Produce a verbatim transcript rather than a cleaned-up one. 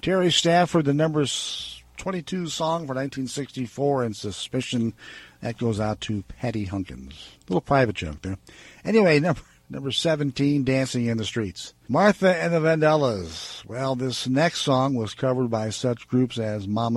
Terry Stafford, the number twenty-two song for nineteen sixty-four, and Suspicion. That goes out to Patty Hunkins. A little private joke there. Anyway, number number seventeen, Dancing in the Streets. Martha and the Vandellas. Well, this next song was covered by such groups as Mama